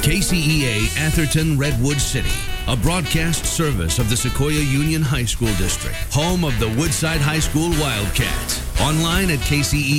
KCEA Atherton Redwood City, a broadcast service of the Sequoia Union High School District, home of the Woodside High School Wildcats. Online at KCEA.